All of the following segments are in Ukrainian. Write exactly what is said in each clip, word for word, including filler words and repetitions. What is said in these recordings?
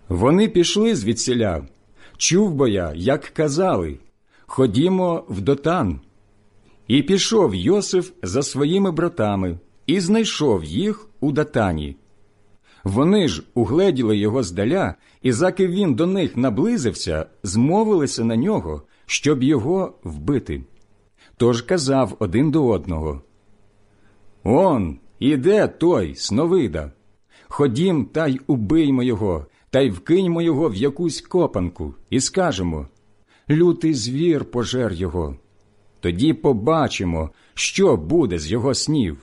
Вони пішли звідсіля. Чув бо я, як казали: ходімо в Дотан. І пішов Йосиф за своїми братами, і знайшов їх у Дотані. Вони ж угледіли його здаля, і заки він до них наблизився, змовилися на нього, щоб його вбити. Тож казав один до одного: «Он, іде той сновида. Ходім та й убиймо його, та й вкиньмо його в якусь копанку, і скажемо: лютий звір пожер його. Тоді побачимо, що буде з його снів».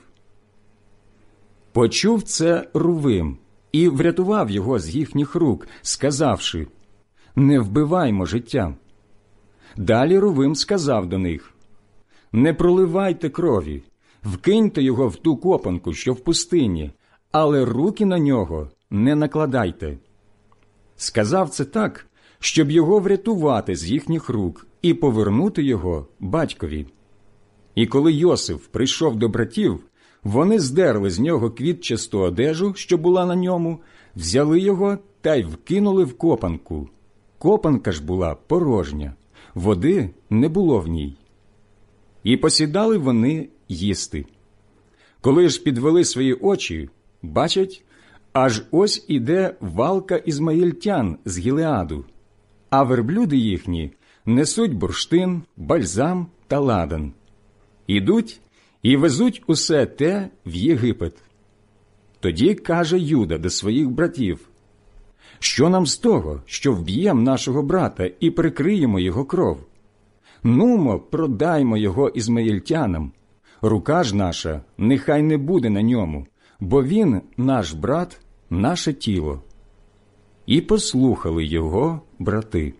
Почув це Рувим і врятував його з їхніх рук, сказавши: «Не вбиваймо життя». Далі Рувим сказав до них: «Не проливайте крові, вкиньте його в ту копанку, що в пустині, але руки на нього не накладайте». Сказав це так, щоб його врятувати з їхніх рук і повернути його батькові. І коли Йосиф прийшов до братів, вони здерли з нього квітчасту одежу, що була на ньому, взяли його та й вкинули в копанку. Копанка ж була порожня, води не було в ній. І посідали вони їсти. Коли ж підвели свої очі, бачать, аж ось іде валка ізмаїльтян з Гілеаду, а верблюди їхні несуть бурштин, бальзам та ладан. Ідуть і везуть усе те в Єгипет. Тоді каже Юда до своїх братів: «Що нам з того, що вб'єм нашого брата і прикриємо його кров? Нумо, продаймо його ізмаїльтянам. Рука ж наша нехай не буде на ньому, бо він, наш брат, наше тіло». І послухали його брати.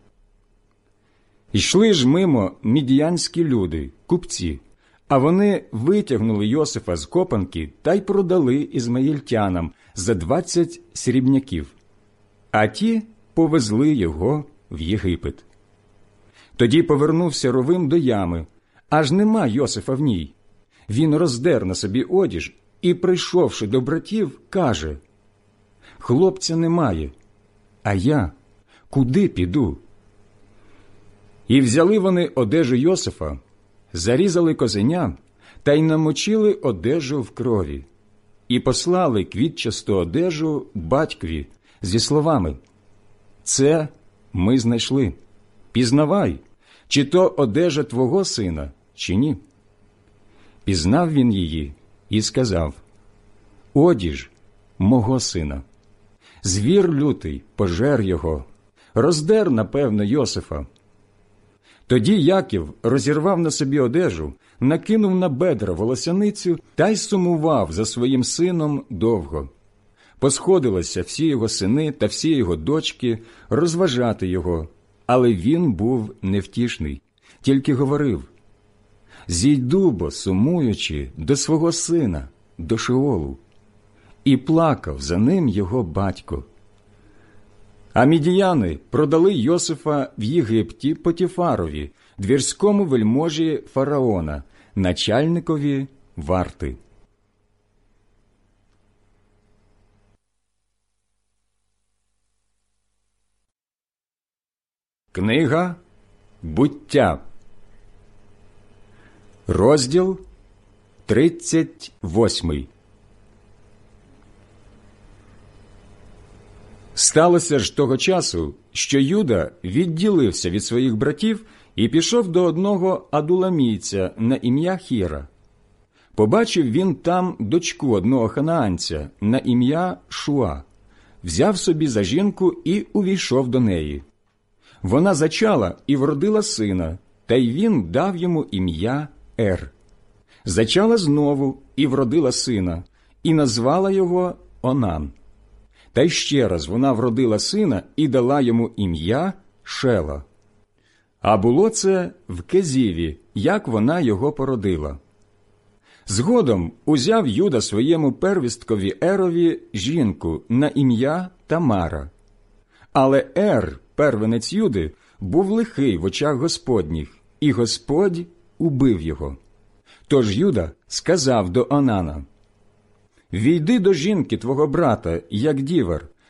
Йшли ж мимо мідіянські люди, купці, а вони витягнули Йосифа з копанки та й продали ізмаїльтянам за двадцять срібняків, а ті повезли його в Єгипет. Тоді повернувся Рувим до ями, аж нема Йосифа в ній. Він роздер на собі одіж і, прийшовши до братів, каже: «Хлопця немає, а я куди піду?» І взяли вони одежу Йосифа, зарізали козеня та й намочили одежу в крові, і послали квітчасту одежу батькові зі словами: «Це ми знайшли. Пізнавай, чи то одежа твого сина, чи ні». Пізнав він її і сказав: «Одіж мого сина. Звір лютий пожер його, роздер, напевно, Йосифа». Тоді Яків розірвав на собі одежу, накинув на бедра волосяницю та й сумував за своїм сином довго. Посходилися всі його сини та всі його дочки розважати його, але він був невтішний, тільки говорив: «Зійду бо, сумуючи, до свого сина, до Шеолу». І плакав за ним його батько. А мідіяни продали Йосифа в Єгипті Потіфарові, двірському вельможі фараона, начальникові варти. Книга «Буття», розділ тридцять восьмий. Сталося ж того часу, що Юда відділився від своїх братів і пішов до одного адуламійця на ім'я Хіра. Побачив він там дочку одного ханаанця на ім'я Шуа, взяв собі за жінку і увійшов до неї. Вона зачала і вродила сина, та й він дав йому ім'я Ер. Зачала знову і вродила сина, і назвала його Онан. Та й ще раз вона вродила сина і дала йому ім'я Шела. А було це в Кезіві, як вона його породила. Згодом узяв Юда своєму первісткові Ерові жінку на ім'я Тамара. Але Ер, первенець Юди, був лихий в очах Господніх, і Господь убив його. Тож Юда сказав до Онана: «Війди до жінки твого брата, як дівар,